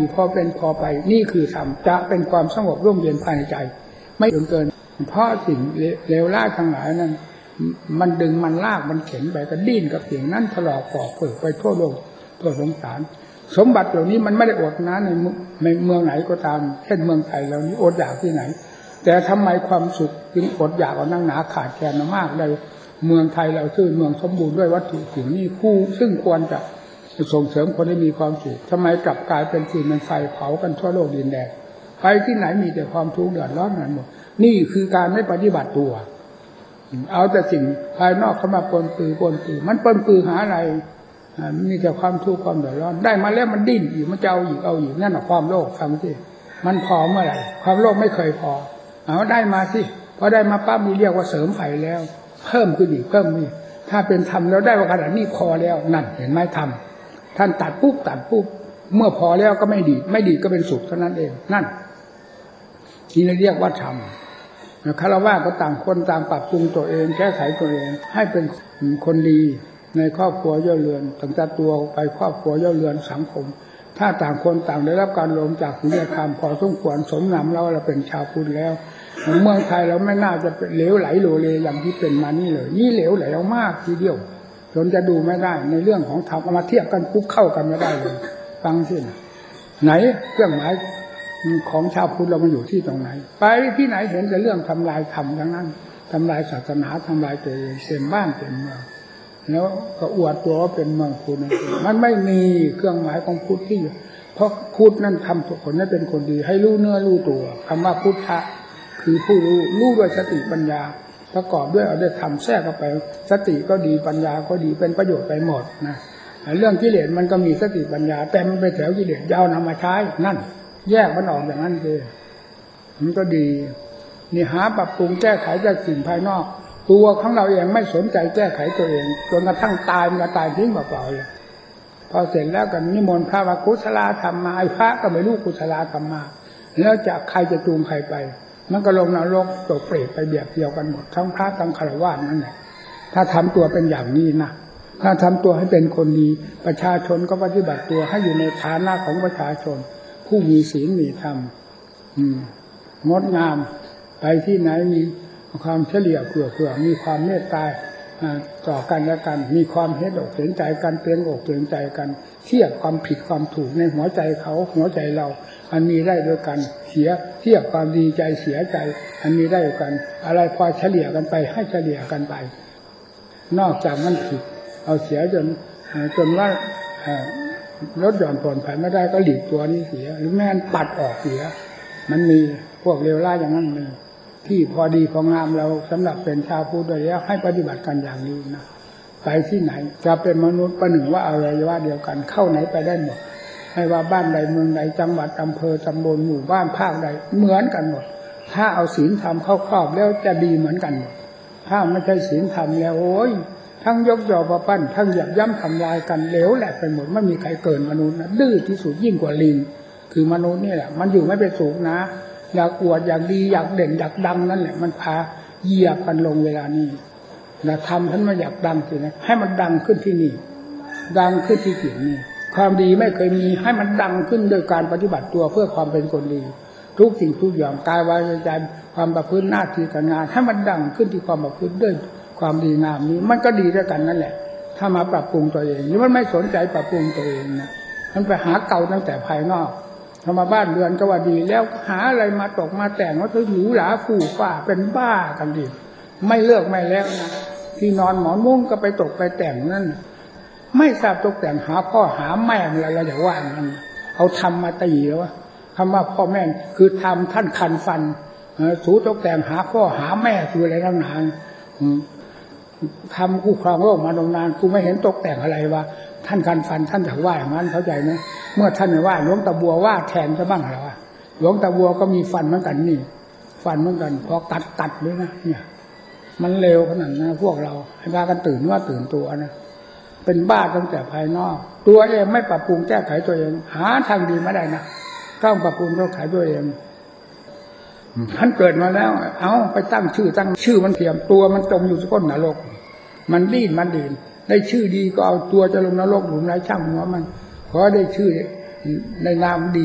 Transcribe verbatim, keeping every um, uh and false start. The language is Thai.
พอเป็นพอไปนี่คือธรรมจะเป็นความสงบร่มเย็นภายในใจไม่จนเกินเพราะสิ่งเลวร้ายทั้งหลายนั้นมันดึงมันลากมันเข็นไปก็ดิ้นกับสิ่งนั้นถลอกปอกเปิดไปทั่วโลกทั่วสงสารสมบัติเหล่านี้มันไม่ได้อดนะในในเมืองไหนก็ตามเช่นเมืองไทยเรานี้อดอยากที่ไหนแต่ทำไมความสุขจึงอดอยากเอานั่งหนาขาดแคลนมากเลยเมืองไทยเราชื่อเมืองสมบูรณ์ด้วยวัตถุสิ่งนี้คู่ซึ่งควรจะส่งเสริมคนให้มีความสุขทำไมกลับกลายเป็นสิ่งมันไฟเผากันทั่วโลกดินแดนไปที่ไหนมีแต่ความทุกข์เดือดร้อนกันหมดนี่คือการไม่ปฏิบัติตัวเอาแต่สิ่งภายนอกเข้ามาปนปือปนปือมันปนปือหาอะไรมีแต่ความทุกข์ความเดือดร้อนได้มาแล้วมันดิ้นอีกมันจะเอาอีกเอาอีกนั่นแหละความโลภฟังสิมันพอเมื่อไหร่ความโลภไม่เคยพอเอาได้มาสิพอได้มาปั๊บมีเรียกว่าเสริมไฟแล้วเพิ่มขึ้นอีกเพิ่มนี่ถ้าเป็นธรรมแล้วได้ว่าขนาดนี้พอแล้วนั่นเห็นไหมธรรมท่านตัดปุ๊บตัดปุ๊บเมื่อพอแล้วก็ไม่ดีไม่ดีก็เป็นสุขเท่านั้นเองนั่นที่เรียกว่าธรรมคารวะก็ต่างคนต่างปรับปรุงตัวเองแก้ไขตัวเองให้เป็นคนดีในครอบครัวย่อเรือนตั้งแต่ตัวไปครอบครัวย่อเรือนสังคมถ้าต่างคนต่างได้รับการรวมจากศีลธรรมพอสมควรสมนำแล้วเราเป็นชาวพุทธแล้วเมืองไทยเราไม่น่าจะเป็นเหลวไหลโลเลอย่างที่เป็นมานี่เลยนี่เหลวไหลมากทีเดียวจนจะดูไม่ได้ในเรื่องของธรรมเอามาเทียบกันปุ๊บเข้ากันไม่ได้เลยฟังสิไหนเครื่องหมายของชาวพุทธเรามันอยู่ที่ตรงไหนไปที่ไหนเห็นแต่เรื่องทำลายธรรมทั้งนั้นทำลายศาสนาทำลายตัวเองเต็มบ้านเต็มเมืองแล้วก็อวดตัวว่าเป็นเมืองพุทธมันไม่มีเครื่องหมายของพุทธที่เพราะพุทธนั้นทำทุกคนให้เป็นคนดีให้รู้เนื้อรู้ตัวคำว่าพุทธะคือผู้รู้รู้ด้วยสติปัญญาประกอบด้วยเอาได้ทำแทรกเข้าไปสติก็ดีปัญญาก็ดีเป็นประโยชน์ไปหมดนะเรื่องกิเลสมันก็มีสติปัญญาแต่มันไปแถวกิเลสยาวนำมาใช้นั่นแยกมันออกอย่างนั้นเลยมันก็ดีนี่หาปรับปรุงแก้ไขจากสิ่งภายนอกตัวของเราเองไม่สนใจแก้ไขตัวเองจนกระทั่งตายมันก็ตายทิ้งเปล่าๆเลยพอเสร็จแล้วกันนิมนต์พระว่ากุศลธรรมมาไอ้พระก็ไม่รู้กุศลธรรมมาแล้วจะใครจะจูงใครไปมันก็ลงนรกตกเปรตไปเบียดเดียวกันหมดทั้งพระทั้งฆราวาสนั่นแหละถ้าทำตัวเป็นอย่างนี้นะถ้าทำตัวให้เป็นคนดีประชาชนก็ปฏิบัติตัวให้อยู่ในฐานะของประชาชนผู้มีศีลมีธรรมงดงามไปที่ไหนมีความเฉลี่ยเผื่อเผื่อมีความเมตตาต่อกันและกันมีความเห็นอกเห็นใจกันเตือนอกเตือนใจกันเทียบความผิดความถูกในหัวใจเขาหัวใจเราอันมีได้ด้วยกันเสียเทียบความดีใจเสียใจอันมีได้ด้วยกันอะไรพอเฉลี่ยกันไปให้เฉลี่ยกันไปนอกจากมันผิดเอาเสียจนจนว่าลดหย่อนผ่อนผันไม่ได้ก็หลีกตัวนี้เสียหรือแม่นปัดออกเสียมันมีพวกเลวร้ายอย่างนั้นมีที่พอดีพองามเราสำหรับเป็นชาวพุทธแล้วให้ปฏิบัติกันอย่างนี้นะไปที่ไหนจะเป็นมนุษย์ประหนึ่งว่าอวัยวะเดียวกันเข้าไหนไปได้หมดไม่ว่าบ้านใดเมืองใดจังหวัดอำเภอตำบลหมู่บ้านภาคใดเหมือนกันหมดถ้าเอาศีลธรรมเข้าครอบแล้วจะดีเหมือนกันหมดถ้าไม่ใช่ศีลธรรมแล้วโอ้ยทั้งยกยอประปั้นทั้งหยับย่ำทำลายกันเหลวแหลกไปหมดไม่มีใครเกินมนุษย์นะดื้อที่สุดยิ่งกว่าลิงคือมนุษย์นี่แหละมันอยู่ไม่เป็นสุขนะอยากอวดอยากดีอยากเด่นอยากดังนั่นแหละมันพาเหยียบกันลงเวลานี้นะทำท่านมาอยากดังสินะให้มันดังขึ้นที่นี่ดังขึ้นที่จิตนี่ความดีไม่เคยมีให้มันดังขึ้นโดยการปฏิบัติตัวเพื่อความเป็นคนดีทุกสิ่งทุกอย่างกายวาจาใจความประพฤติหน้าที่การงานให้มันดังขึ้นที่ความประพฤติด้วยความดีงามนี้มันก็ดีด้วยกันนั่นแหละถ้ามาปรับปรุงตัวเองนี่มันไม่สนใจปรับปรุงตัวเองนะมันไปหาเก่าตั้งแต่ภายนอกทำมาบ้านเรือนก็ว่าดีแล้วหาอะไรมาตกมาแต่งว่าเธอหรูหราฟู่ฟ้าเป็นบ้ากันดิไม่เลิกไม่แล้วนะที่นอนหมอนมุ้งก็ไปตกไปแต่งนั่นไม่ทราบตกแต่งหาพ่อหาแม่อะไรเราอย่าว่ามันเอาทำมาตีแล้ววะคำว่าพ่อแม่คือทำท่านคันฟันสูตกแต่งหาพ่อหาแม่คืออะไรตั้งนานทำคู่ครองโลกมาดนานกูไม่เห็นตกแต่งอะไรวะท่านคันฟันท่านจะว่าอย่างนั้นเข้าใจไหมเมื่อท่านไม่ว่าหลวงตาบัวว่าแทนจะบ้างเหรอวะหลวงตาบัวก็มีฟันเหมือนกันนี่ฟันเหมือนกันพอตัดตัดเลยนะเนี่ยมันเร็วขนาดนั้นพวกเราให้พากันตื่นว่าตื่นตัวนะเป็นบ้าตั้งแต่ภายนอกตัวเองไม่ปรับปรุงแก้ไขตัวเองหาทางดีไม่ได้นะต้องปรับปรุงแก้ไขตัวเองท่านเกิดมาแล้วเอาไปตั้งชื่อตั้งชื่อมันเทียมตัวมันจมอยู่ก้นนรกมันดิ้นมันดิ้นได้ชื่อดีก็เอาตัวจะลงนรกหลุมไรช่างหัวมันเพราะได้ชื่อในนามดี